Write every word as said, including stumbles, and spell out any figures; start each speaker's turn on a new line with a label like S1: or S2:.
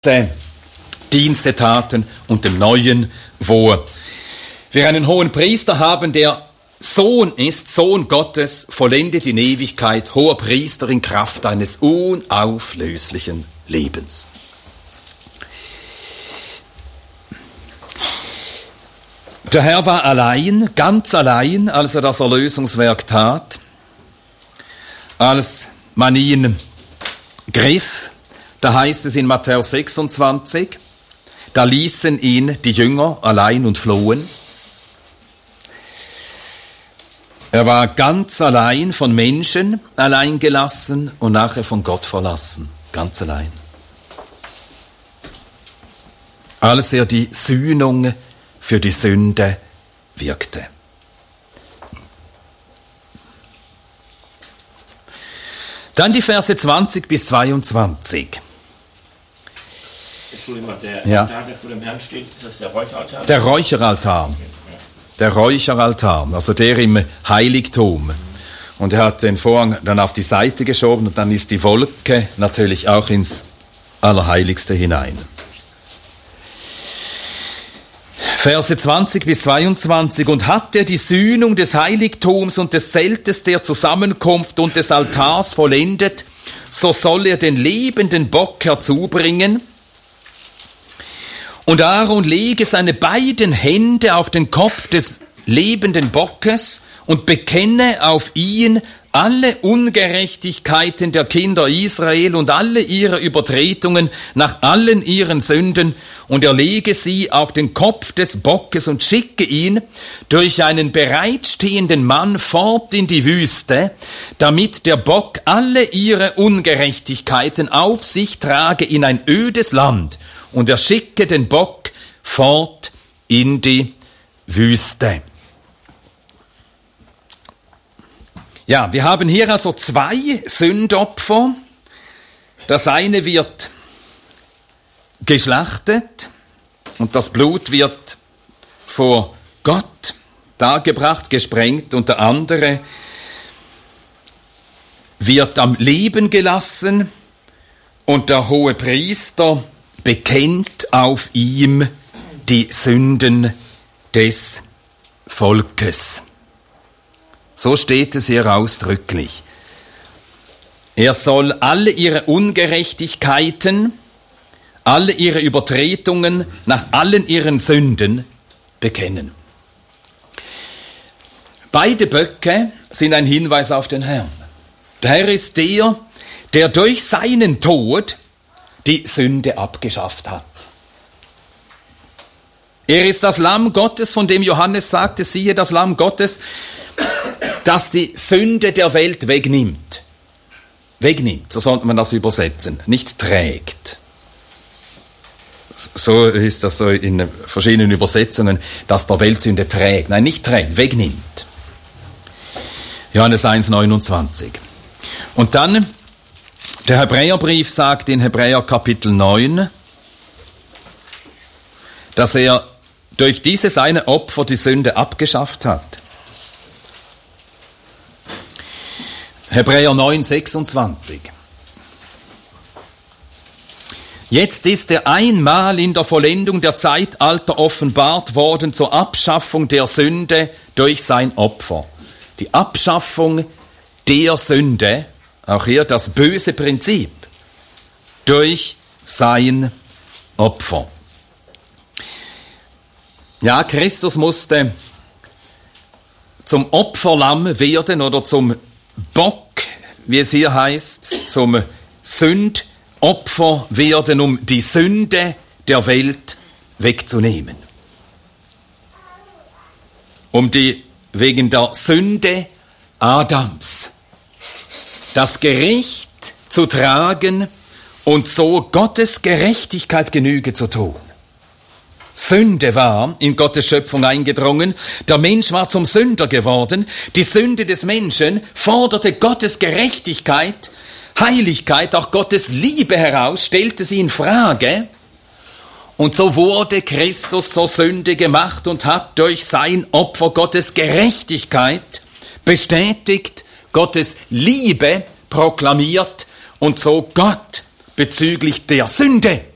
S1: Dienste taten und dem Neuen, wo wir einen hohen Priester haben, der Sohn ist, Sohn Gottes, vollendet in Ewigkeit, hoher Priester in Kraft eines unauflöslichen Lebens. Der Herr war allein, ganz allein, als er das Erlösungswerk tat, als man ihn griff. Da heißt es in Matthäus sechsundzwanzig, da ließen ihn die Jünger allein und flohen. Er war ganz allein, von Menschen allein gelassen und nachher von Gott verlassen, ganz allein. Als er die Sühnung für die Sünde wirkte. Dann die Verse zwanzig bis zweiundzwanzig.
S2: Entschuldigung, der
S1: ja.
S2: Altar, der vor dem Herrn steht, ist das der Räucheraltar?
S1: Der Räucheraltar. Der Räucheraltar, also der im Heiligtum. Und er hat den Vorhang dann auf die Seite geschoben und dann ist die Wolke natürlich auch ins Allerheiligste hinein. Verse zwanzig bis zweiundzwanzig. Und hat er die Sühnung des Heiligtums und des Zeltes der Zusammenkunft und des Altars vollendet, so soll er den lebenden Bock herzubringen. Und Aaron lege seine beiden Hände auf den Kopf des lebenden Bockes und bekenne auf ihn alle Ungerechtigkeiten der Kinder Israel und alle ihre Übertretungen nach allen ihren Sünden, und er lege sie auf den Kopf des Bockes und schicke ihn durch einen bereitstehenden Mann fort in die Wüste, damit der Bock alle ihre Ungerechtigkeiten auf sich trage in ein ödes Land, und er schicke den Bock fort in die Wüste. Ja, wir haben hier also zwei Sündopfer. Das eine wird geschlachtet und das Blut wird vor Gott dargebracht, gesprengt, und der andere wird am Leben gelassen und der hohe Priester bekennt auf ihm die Sünden des Volkes. So steht es hier ausdrücklich. Er soll alle ihre Ungerechtigkeiten, alle ihre Übertretungen nach allen ihren Sünden bekennen. Beide Böcke sind ein Hinweis auf den Herrn. Der Herr ist der, der durch seinen Tod die Sünde abgeschafft hat. Er ist das Lamm Gottes, von dem Johannes sagte, siehe das Lamm Gottes, das die Sünde der Welt wegnimmt. Wegnimmt, so sollte man das übersetzen, nicht trägt. So ist das so in verschiedenen Übersetzungen, dass der Weltsünde trägt. Nein, nicht trägt, wegnimmt. Johannes eins neunundzwanzig. Und dann, der Hebräerbrief sagt in Hebräer Kapitel neun, dass er durch diese seine Opfer die Sünde abgeschafft hat. Hebräer neun sechsundzwanzig. Jetzt ist er einmal in der Vollendung der Zeitalter offenbart worden zur Abschaffung der Sünde durch sein Opfer. Die Abschaffung der Sünde, auch hier das böse Prinzip, durch sein Opfer. Ja, Christus musste zum Opferlamm werden oder zum Bock, wie es hier heißt, zum Sündopfer werden, um die Sünde der Welt wegzunehmen. Um die wegen der Sünde Adams das Gericht zu tragen und so Gottes Gerechtigkeit Genüge zu tun. Sünde war in Gottes Schöpfung eingedrungen, der Mensch war zum Sünder geworden, die Sünde des Menschen forderte Gottes Gerechtigkeit, Heiligkeit, auch Gottes Liebe heraus, stellte sie in Frage, und so wurde Christus zur Sünde gemacht und hat durch sein Opfer Gottes Gerechtigkeit bestätigt, Gottes Liebe proklamiert und so Gott bezüglich der Sünde